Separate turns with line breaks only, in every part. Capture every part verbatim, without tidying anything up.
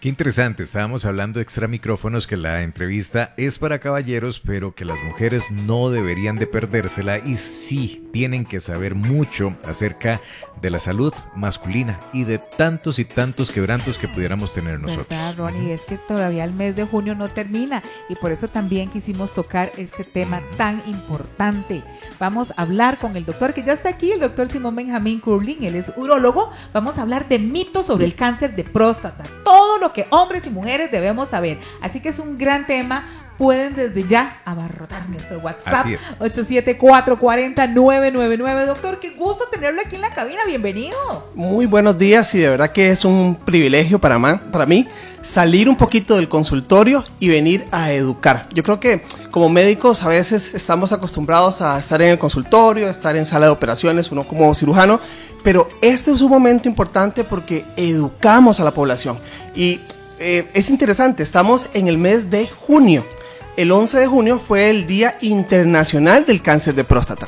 Qué interesante, estábamos hablando extra micrófonos que la entrevista es para caballeros, pero que las mujeres no deberían de perdérsela y sí tienen que saber mucho acerca de la salud masculina y de tantos y tantos quebrantos que pudiéramos tener nosotros.
¿Verdad, Ronnie? Es que todavía el mes de junio no termina y por eso también quisimos tocar este tema tan importante. Vamos a hablar con el doctor que ya está aquí, el doctor Simón Benjamín Curlin, él es urólogo. Vamos a hablar de mitos sobre el cáncer de próstata, todo lo que hombres y mujeres debemos saber. Así que es un gran tema. Pueden desde ya abarrotar nuestro WhatsApp ocho siete cuatro, cuatro cero, nueve nueve nueve. Doctor, qué gusto tenerlo aquí en la cabina, bienvenido.
Muy buenos días y de verdad que es un privilegio para, ma, para mí salir un poquito del consultorio y venir a educar. Yo creo que como médicos a veces estamos acostumbrados a estar en el consultorio, a estar en sala de operaciones, uno como cirujano, pero este es un momento importante porque educamos a la población y eh, es interesante, estamos en el mes de junio. El once de junio fue el Día Internacional del Cáncer de Próstata.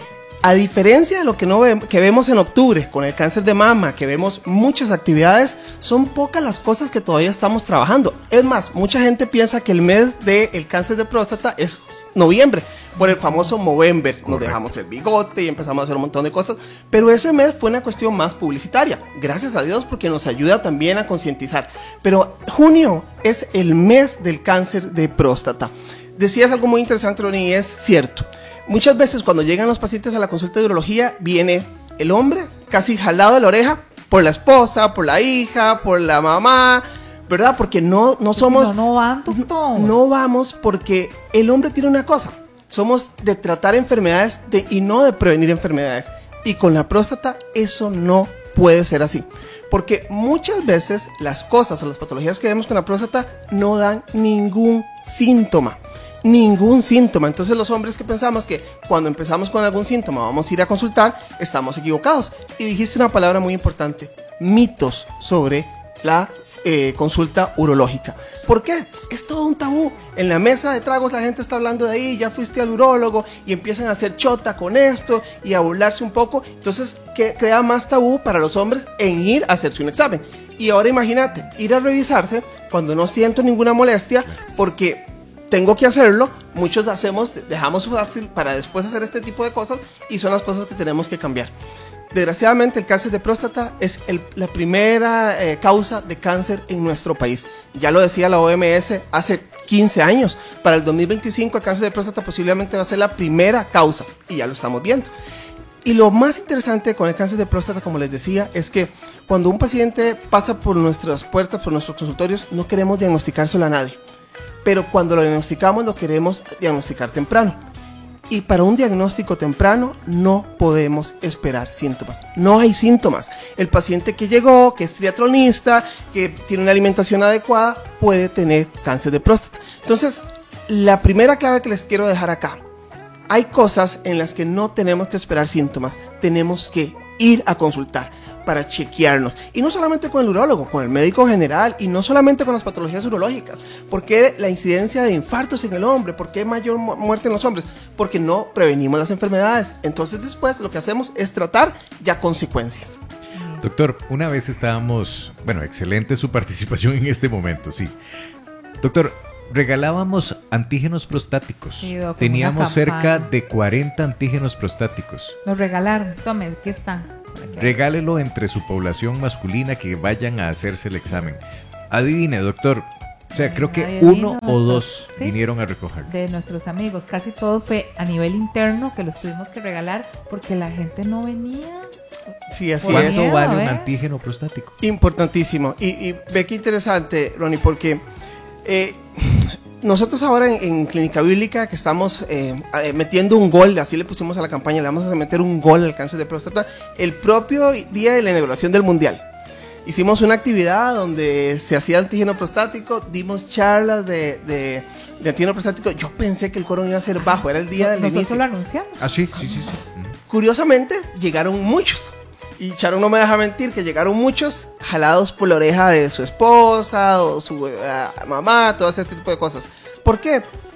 A diferencia de lo que, no ve, que vemos en octubre con el cáncer de mama, que vemos muchas actividades, son pocas las cosas que todavía estamos trabajando. Es más, mucha gente piensa que el mes del cáncer de próstata es noviembre, por el famoso Movember. Nos Correcto. Dejamos el bigote y empezamos a hacer un montón de cosas, pero ese mes fue una cuestión más publicitaria, gracias a Dios, porque nos ayuda también a concientizar. Pero junio es el mes del cáncer de próstata. Decías algo muy interesante, Ronnie, y es cierto. Muchas veces cuando llegan los pacientes a la consulta de urología, viene el hombre casi jalado de la oreja por la esposa, por la hija, por la mamá, ¿verdad? Porque no, no somos...
No, no van, doctor.
No vamos porque el hombre tiene una cosa. Somos de tratar enfermedades de, y no de prevenir enfermedades. Y con la próstata eso no puede ser así. Porque muchas veces las cosas o las patologías que vemos con la próstata no dan ningún síntoma. Ningún síntoma. Entonces los hombres que pensamos que cuando empezamos con algún síntoma vamos a ir a consultar, estamos equivocados. Y dijiste una palabra muy importante: mitos sobre la eh, consulta urológica. ¿Por qué? Es todo un tabú. En la mesa de tragos la gente está hablando de ahí, ya fuiste al urólogo, y empiezan a hacer chota con esto y a burlarse un poco. Entonces que crea más tabú para los hombres en ir a hacerse un examen. Y ahora imagínate, ir a revisarse cuando no siento ninguna molestia, porque tengo que hacerlo. Muchos hacemos, dejamos fácil para después hacer este tipo de cosas, y son las cosas que tenemos que cambiar. Desgraciadamente el cáncer de próstata es el, la primera eh, causa de cáncer en nuestro país. Ya lo decía la O M S hace quince años. Para el dos mil veinticinco el cáncer de próstata posiblemente va a ser la primera causa, y ya lo estamos viendo. Y lo más interesante con el cáncer de próstata, como les decía, es que cuando un paciente pasa por nuestras puertas, por nuestros consultorios, no queremos diagnosticárselo a nadie. Pero cuando lo diagnosticamos, lo queremos diagnosticar temprano. Y para un diagnóstico temprano no podemos esperar síntomas. No hay síntomas. El paciente que llegó, que es triatlonista, que tiene una alimentación adecuada, puede tener cáncer de próstata. Entonces, la primera clave que les quiero dejar acá: hay cosas en las que no tenemos que esperar síntomas. Tenemos que ir a consultar para chequearnos. Y no solamente con el urólogo, con el médico general, y no solamente con las patologías urológicas. ¿Por qué la incidencia de infartos en el hombre? ¿Por qué mayor mu- muerte en los hombres? Porque no prevenimos las enfermedades. Entonces después lo que hacemos es tratar ya consecuencias.
Doctor, una vez estábamos... Bueno, excelente su participación en este momento, sí. Doctor, regalábamos antígenos prostáticos.
Sí, doc,
Teníamos cerca de cuarenta antígenos prostáticos.
Nos regalaron. Tome, aquí están.
Regálelo entre su población masculina que vayan a hacerse el examen. Adivine, doctor. O sea, creo que
Nadie
uno
vino,
o dos
¿sí?
vinieron a recoger.
De nuestros amigos, casi todo fue a nivel interno que los tuvimos que regalar porque la gente no venía.
Sí, así
Por
es.
¿Cuánto
miedo,
vale un
¿eh?
antígeno prostático?
Importantísimo. Y, y ve qué interesante, Ronnie, porque eh, nosotros ahora en, en Clínica Bíblica, que estamos eh, metiendo un gol, así le pusimos a la campaña, le vamos a meter un gol al cáncer de próstata, el propio día de la inauguración del Mundial. Hicimos una actividad donde se hacía antígeno prostático, dimos charlas de, de, de antígeno prostático. Yo pensé que el quórum iba a ser bajo, era el día del
Nosotros
inicio.
lo anunciamos.
Ah, sí, sí, sí, sí.
Curiosamente, llegaron muchos. Y Charo no me deja mentir que llegaron muchos jalados por la oreja de su esposa o su uh, mamá, todo este tipo de cosas. ¿Por qué?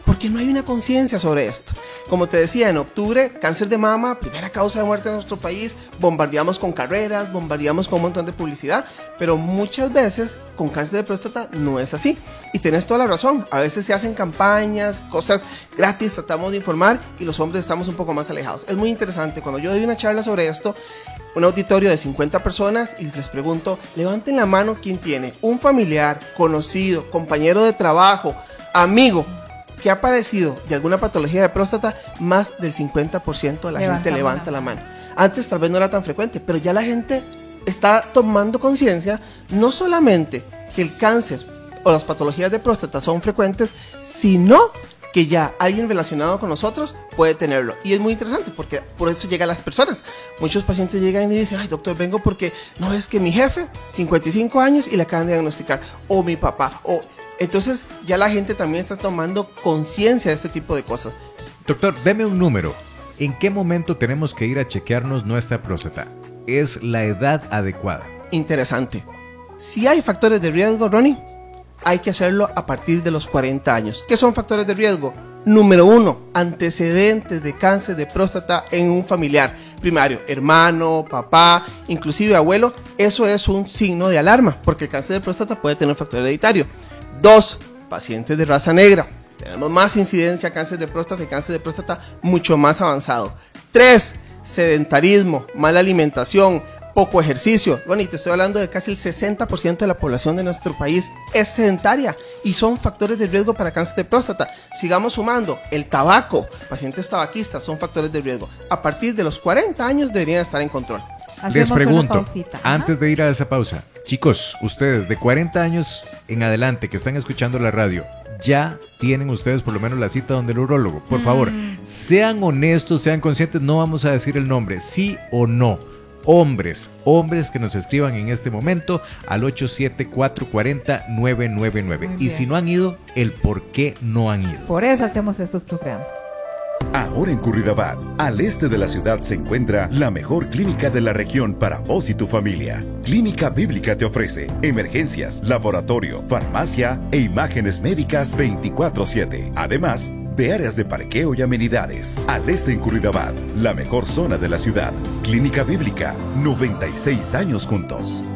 Porque no hay una conciencia sobre esto. Como te decía, en octubre, cáncer de mama, primera causa de muerte en nuestro país, bombardeamos con carreras, bombardeamos con un montón de publicidad, pero muchas veces con cáncer de próstata no es así. Y tenés toda la razón, a veces se hacen campañas, cosas gratis, tratamos de informar y los hombres estamos un poco más alejados. Es muy interesante, cuando yo doy una charla sobre esto, un auditorio de cincuenta personas y les pregunto, levanten la mano quien tiene un familiar, conocido, compañero de trabajo, amigo, que ha padecido de alguna patología de próstata. Más del cincuenta por ciento de la levanta gente levanta la mano. Antes tal vez no era tan frecuente, pero ya la gente está tomando conciencia, no solamente que el cáncer o las patologías de próstata son frecuentes, sino que ya alguien relacionado con nosotros puede tenerlo. Y es muy interesante porque por eso llegan las personas. Muchos pacientes llegan y dicen, ay doctor, vengo porque no es que mi jefe, cincuenta y cinco años y le acaban de diagnosticar, o mi papá, o... Entonces ya la gente también está tomando conciencia de este tipo de cosas.
Doctor, deme un número. ¿En qué momento tenemos que ir a chequearnos nuestra próstata? ¿Es la edad adecuada?
Interesante. Si hay factores de riesgo, Ronnie, hay que hacerlo a partir de los cuarenta años. ¿Qué son factores de riesgo? Número uno, antecedentes de cáncer de próstata en un familiar primario, hermano, papá, inclusive abuelo. Eso es un signo de alarma, porque el cáncer de próstata puede tener un factor hereditario. Dos, pacientes de raza negra. Tenemos más incidencia de cáncer de próstata y cáncer de próstata mucho más avanzado. Tres, sedentarismo, mala alimentación, poco ejercicio. Bueno, y te estoy hablando de casi el sesenta por ciento de la población de nuestro país es sedentaria y son factores de riesgo para cáncer de próstata. Sigamos sumando, el tabaco, pacientes tabaquistas son factores de riesgo. A partir de los cuarenta años deberían estar en control.
Hacemos
Les pregunto,
Ajá.
antes de ir a esa pausa, chicos, ustedes de cuarenta años en adelante que están escuchando la radio, ya tienen ustedes por lo menos la cita donde el urólogo. Por mm. favor, sean honestos, sean conscientes, no vamos a decir el nombre, sí o no. Hombres, hombres que nos escriban en este momento al ocho siete cuatro cuatro cero nueve nueve nueve. Y si no han ido, el por qué no han ido.
Por eso hacemos estos programas.
Ahora en Curridabat, al este de la ciudad, se encuentra la mejor clínica de la región para vos y tu familia. Clínica Bíblica te ofrece emergencias, laboratorio, farmacia e imágenes médicas veinticuatro siete. Además de áreas de parqueo y amenidades. Al este en Curridabat, la mejor zona de la ciudad. Clínica Bíblica, noventa y seis años juntos.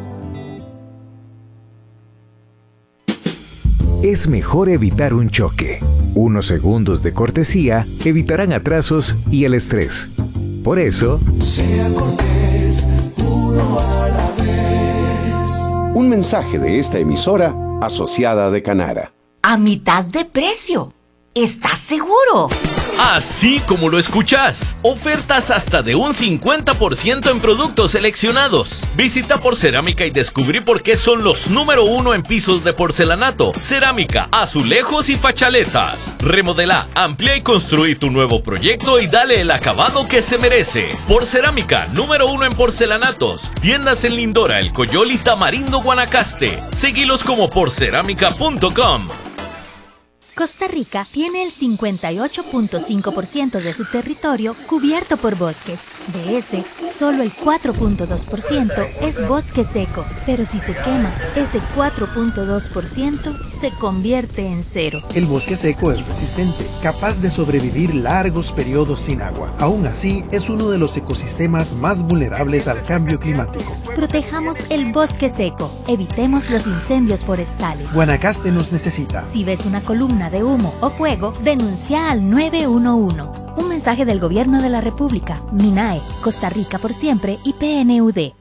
Es mejor evitar un choque. Unos segundos de cortesía evitarán atrasos y el estrés. Por eso,
sea cortés, uno a la vez.
Un mensaje de esta emisora asociada de Canara.
A mitad de precio. ¿Estás seguro?
Así como lo escuchás. Ofertas hasta de un cincuenta por ciento en productos seleccionados. Visita Porcerámica y descubrí por qué son los número uno en pisos de porcelanato, cerámica, azulejos y fachaletas. Remodela, amplía y construí tu nuevo proyecto y dale el acabado que se merece. Porcerámica, número uno en porcelanatos. Tiendas en Lindora, El Coyol y Tamarindo, Guanacaste. Seguilos como porcerámica punto com.
Costa Rica tiene el cincuenta y ocho punto cinco por ciento de su territorio cubierto por bosques. De ese, solo el cuatro punto dos por ciento es bosque seco, pero si se quema, ese cuatro punto dos por ciento se convierte en cero.
El bosque seco es resistente, capaz de sobrevivir largos periodos sin agua. Aún así, es uno de los ecosistemas más vulnerables al cambio climático.
Protejamos el bosque seco, evitemos los incendios forestales.
Guanacaste nos necesita.
Si ves una columna de humo o fuego, denuncia al nueve uno uno. Un mensaje del Gobierno de la República, MINAE, Costa Rica por Siempre y P N U D.